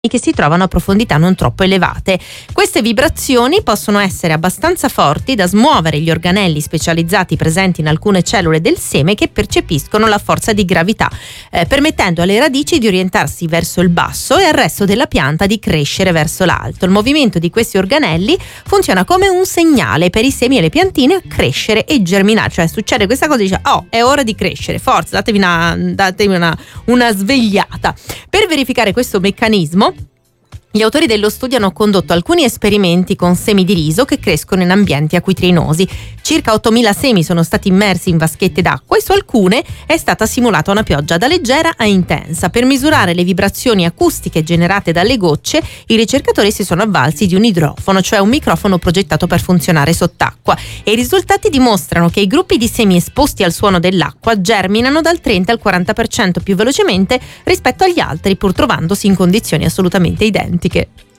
che si trovano a profondità non troppo elevate. Queste vibrazioni possono essere abbastanza forti da smuovere gli organelli specializzati presenti in alcune cellule del seme che percepiscono la forza di gravità, permettendo alle radici di orientarsi verso il basso e al resto della pianta di crescere verso l'alto. Il movimento di questi organelli funziona come un segnale per i semi e le piantine a crescere e germinare, cioè succede questa cosa e dice: oh, è ora di crescere, forza, datevi una svegliata. Per verificare questo meccanismo, gli autori dello studio hanno condotto alcuni esperimenti con semi di riso che crescono in ambienti acquitrinosi. Circa 8.000 semi sono stati immersi in vaschette d'acqua e su alcune è stata simulata una pioggia da leggera a intensa. Per misurare le vibrazioni acustiche generate dalle gocce, i ricercatori si sono avvalsi di un idrofono, cioè un microfono progettato per funzionare sott'acqua, e i risultati dimostrano che i gruppi di semi esposti al suono dell'acqua germinano dal 30 al 40% più velocemente rispetto agli altri, pur trovandosi in condizioni assolutamente identiche.